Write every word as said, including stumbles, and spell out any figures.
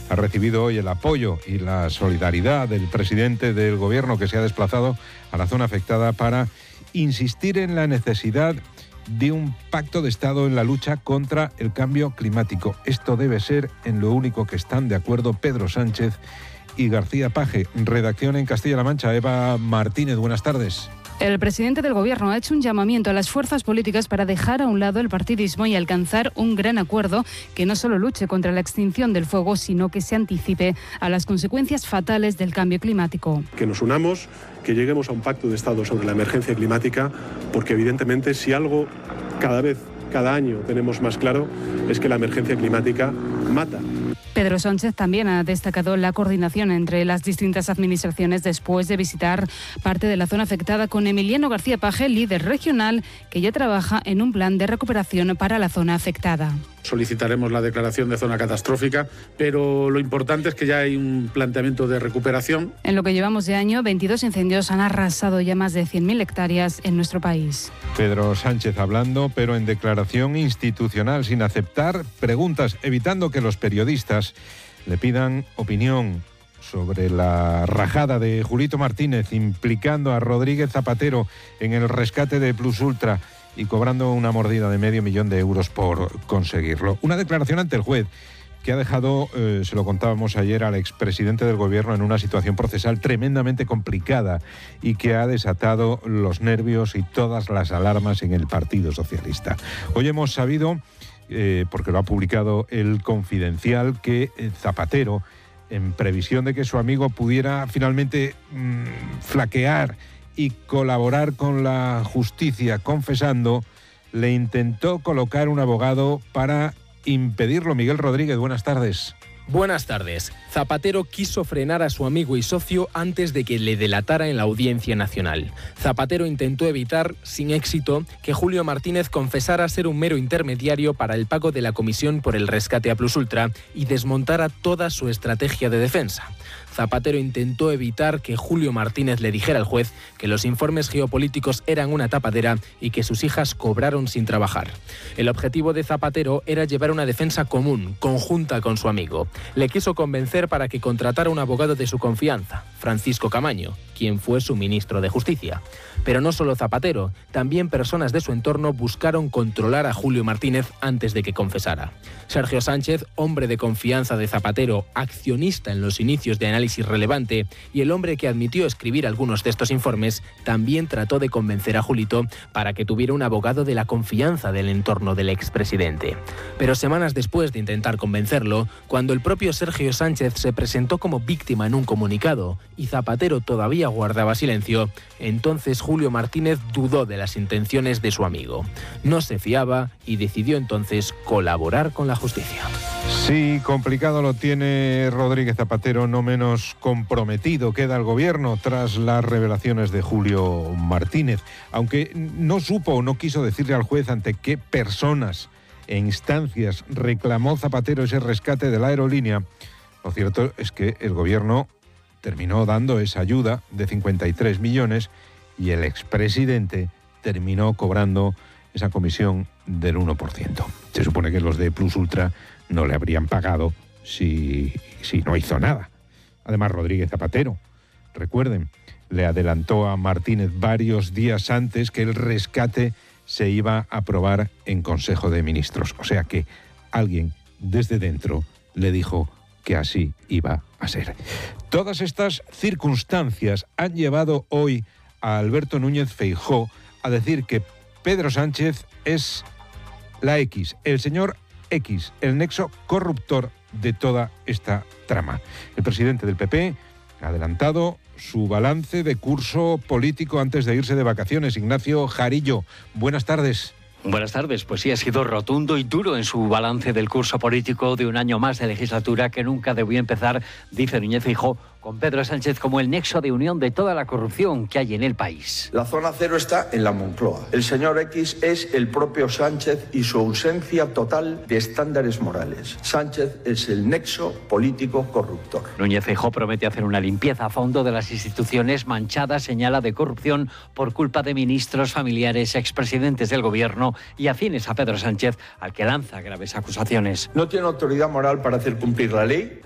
ha recibido hoy el apoyo y la solidaridad del presidente del gobierno, que se ha desplazado a la zona afectada para insistir en la necesidad de un pacto de Estado en la lucha contra el cambio climático. Esto debe ser en lo único que están de acuerdo Pedro Sánchez y García Paje. Redacción en Castilla-La Mancha, Eva Martínez, buenas tardes. El presidente del Gobierno ha hecho un llamamiento a las fuerzas políticas para dejar a un lado el partidismo y alcanzar un gran acuerdo que no solo luche contra la extinción del fuego, sino que se anticipe a las consecuencias fatales del cambio climático. Que nos unamos, que lleguemos a un pacto de Estado sobre la emergencia climática, porque evidentemente si algo cada vez, cada año tenemos más claro, es que la emergencia climática mata. Pedro Sánchez también ha destacado la coordinación entre las distintas administraciones después de visitar parte de la zona afectada con Emiliano García Paje, líder regional, que ya trabaja en un plan de recuperación para la zona afectada. Solicitaremos la declaración de zona catastrófica, pero lo importante es que ya hay un planteamiento de recuperación. En lo que llevamos de año, veintidós incendios han arrasado ya más de cien mil hectáreas en nuestro país. Pedro Sánchez hablando, pero en declaración institucional, sin aceptar preguntas, evitando que los periodistas le pidan opinión sobre la rajada de Julito Martínez implicando a Rodríguez Zapatero en el rescate de Plus Ultra y cobrando una mordida de medio millón de euros por conseguirlo. Una declaración ante el juez que ha dejado, eh, se lo contábamos ayer, al expresidente del gobierno en una situación procesal tremendamente complicada y que ha desatado los nervios y todas las alarmas en el Partido Socialista. Hoy hemos sabido, eh, porque lo ha publicado El Confidencial, que eh, Zapatero, en previsión de que su amigo pudiera finalmente mmm, flaquear y colaborar con la justicia confesando, le intentó colocar un abogado para impedirlo. Miguel Rodríguez, buenas tardes. Buenas tardes. Zapatero quiso frenar a su amigo y socio antes de que le delatara en la Audiencia Nacional. Zapatero intentó evitar, sin éxito, que Julio Martínez confesara ser un mero intermediario para el pago de la comisión por el rescate a Plus Ultra y desmontara toda su estrategia de defensa. Zapatero intentó evitar que Julio Martínez le dijera al juez que los informes geopolíticos eran una tapadera y que sus hijas cobraron sin trabajar. El objetivo de Zapatero era llevar una defensa común, conjunta con su amigo. Le quiso convencer para que contratara un abogado de su confianza, Francisco Camaño, quien fue su ministro de Justicia. Pero no solo Zapatero, también personas de su entorno buscaron controlar a Julio Martínez antes de que confesara. Sergio Sánchez, hombre de confianza de Zapatero, accionista en los inicios de Análisis Relevante y el hombre que admitió escribir algunos de estos informes, también trató de convencer a Julito para que tuviera un abogado de la confianza del entorno del expresidente. Pero semanas después de intentar convencerlo, cuando el propio Sergio Sánchez se presentó como víctima en un comunicado y Zapatero todavía guardaba silencio, entonces Julio Martínez dudó de las intenciones de su amigo. No se fiaba y decidió entonces colaborar con la justicia. Sí, complicado lo tiene Rodríguez Zapatero, no menos comprometido queda el gobierno tras las revelaciones de Julio Martínez, aunque no supo o no quiso decirle al juez ante qué personas e instancias reclamó Zapatero ese rescate de la aerolínea. Lo cierto es que el gobierno terminó dando esa ayuda de cincuenta y tres millones y el expresidente terminó cobrando esa comisión del uno por ciento. Se supone que los de Plus Ultra no le habrían pagado si, si no hizo nada. Además, Rodríguez Zapatero, recuerden, le adelantó a Martínez varios días antes que el rescate se iba a aprobar en Consejo de Ministros. O sea que alguien desde dentro le dijo que así iba a ser. Todas estas circunstancias han llevado hoy a Alberto Núñez Feijóo a decir que Pedro Sánchez es la X, el señor X, el nexo corruptor de toda esta trama. El presidente del P P ha adelantado su balance de curso político antes de irse de vacaciones. Ignacio Jarillo, buenas tardes. Buenas tardes. Pues sí, ha sido rotundo y duro en su balance del curso político de un año más de legislatura que nunca debió empezar, dice Núñez Feijóo, con Pedro Sánchez como el nexo de unión de toda la corrupción que hay en el país. La zona cero está en la Moncloa. El señor X es el propio Sánchez y su ausencia total de estándares morales. Sánchez es el nexo político corruptor. Núñez Feijóo promete hacer una limpieza a fondo de las instituciones manchadas, señala, de corrupción por culpa de ministros, familiares, expresidentes del gobierno y afines a Pedro Sánchez, al que lanza graves acusaciones. No tiene autoridad moral para hacer cumplir la ley.